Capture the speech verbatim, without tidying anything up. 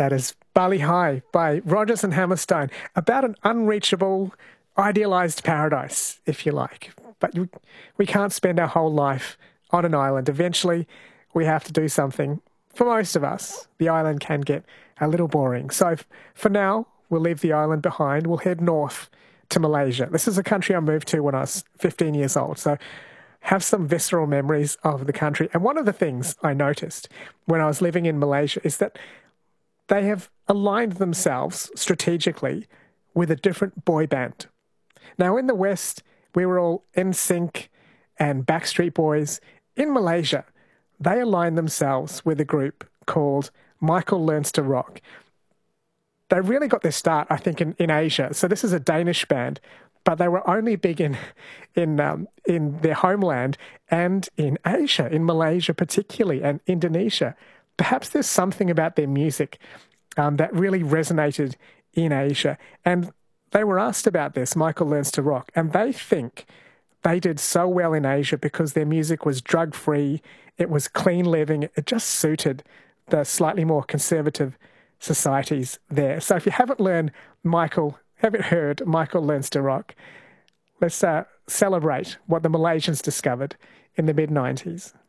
That is Bali High by Rodgers and Hammerstone, about an unreachable, idealized paradise, if you like. But we can't spend our whole life on an island. Eventually, we have to do something. For most of us, the island can get a little boring. So for now, we'll leave the island behind. We'll head north to Malaysia. This is a country I moved to when I was fifteen years old. So have some visceral memories of the country. And one of the things I noticed when I was living in Malaysia is that they have aligned themselves strategically with a different boy band. Now, in the West, we were all N Sync and Backstreet Boys. In Malaysia, they aligned themselves with a group called Michael Learns to Rock. They really got their start, I think, in, in Asia. So this is a Danish band, but they were only big in in um, in their homeland and in Asia, in Malaysia particularly, and Indonesia. Perhaps there's something about their music um, that really resonated in Asia. And they were asked about this, Michael Learns to Rock, and they think they did so well in Asia because their music was drug-free, it was clean living, it just suited the slightly more conservative societies there. So if you haven't learned Michael, haven't heard Michael Learns to Rock, let's uh, celebrate what the Malaysians discovered in the mid nineties.